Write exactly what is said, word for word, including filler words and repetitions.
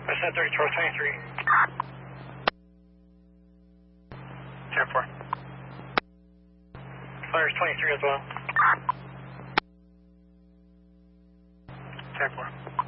Percent thirty, Charles twenty-three. ten four. Flyers twenty-three as well. ten four.